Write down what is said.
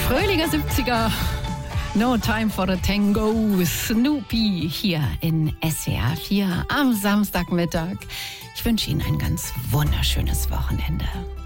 Fröhlicher 70er. No Time for the Tango. Snoopy hier in SWR 4 am Samstagmittag. Ich wünsche Ihnen ein ganz wunderschönes Wochenende.